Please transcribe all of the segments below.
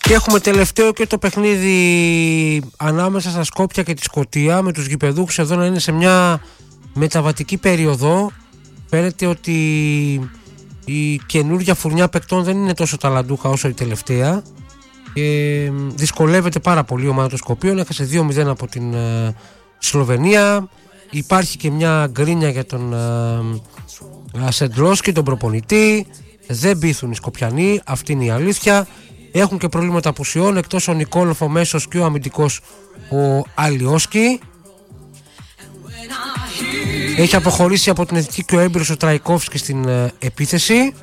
Και έχουμε τελευταίο και το παιχνίδι ανάμεσα στα Σκόπια και τη Σκωτία, με τους γηπεδούχους εδώ να είναι σε μια μεταβατική περίοδο. Φαίνεται ότι η καινούργια φουρνιά παικτών δεν είναι τόσο ταλαντούχα όσο η τελευταία και δυσκολεύεται πάρα πολύ η ομάδα των Σκοπίων. Έχασε 2-0 από την Σλοβενία. Υπάρχει και μια γκρίνια για τον Σεντρόσκι, τον προπονητή. Δεν πείθουν οι Σκοπιανοί, αυτή είναι η αλήθεια. Έχουν και προβλήματα απουσιών, εκτός ο Νικόλοφ ο μέσος και ο αμυντικός ο Αλιόσκι. Έχει αποχωρήσει από την εθνική και ο έμπειρος ο Τραϊκόφσκι στην επίθεση.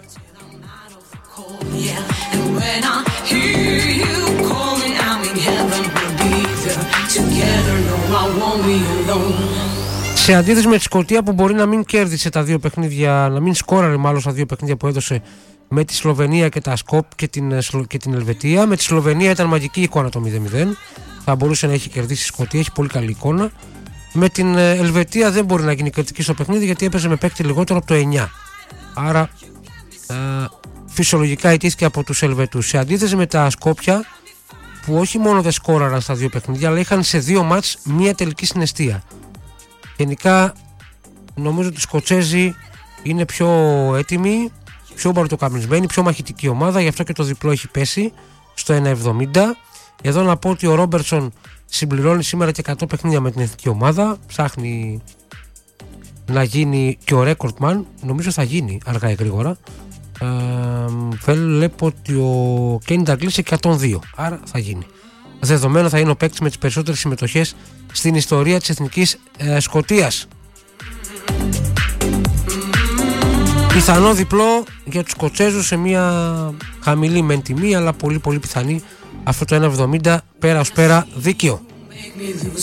Σε αντίθεση με τη Σκωτία που μπορεί να μην κέρδισε τα δύο παιχνίδια, να μην σκόραρε μάλλον στα δύο παιχνίδια που έδωσε με τη Σλοβενία και τα Σκόπ και την Ελβετία. Με τη Σλοβενία ήταν μαγική εικόνα το 0-0. Θα μπορούσε να έχει κερδίσει η Σκωτία, έχει πολύ καλή εικόνα. Με την Ελβετία δεν μπορεί να γίνει κριτική στο παιχνίδι γιατί έπαιζε με παίκτη λιγότερο από το 9. Άρα φυσιολογικά ιτήθηκε από τους Ελβετούς. Σε αντίθεση με τα Σκόπια που όχι μόνο δεν σκόραραν στα δύο παιχνίδια αλλά είχαν σε δύο μάτς μία τελική συναιστεία. Γενικά νομίζω ότι οι Σκοτσέζοι είναι πιο έτοιμοι, πιο μπαρτοκαμισμένοι, πιο μαχητική ομάδα, γι' αυτό και το διπλό έχει πέσει στο 1,70. Εδώ να πω ότι ο Ρόμπερτσον συμπληρώνει σήμερα και 100 παιχνίδια με την εθνική ομάδα, ψάχνει να γίνει και ο ρέκορτμαν, νομίζω θα γίνει αργά ή γρήγορα. Βλέπω ότι ο Κέιν Νταγκλής έχει 102, άρα θα γίνει. Δεδομένο θα είναι ο παίκτης με τις περισσότερες συμμετοχές στην ιστορία της εθνικής Σκωτίας. Πιθανό διπλό για τους Σκοτσέζους σε μια χαμηλή μεν τιμή, αλλά πολύ πολύ πιθανή αυτό το 1,70 πέρα ως πέρα δίκαιο.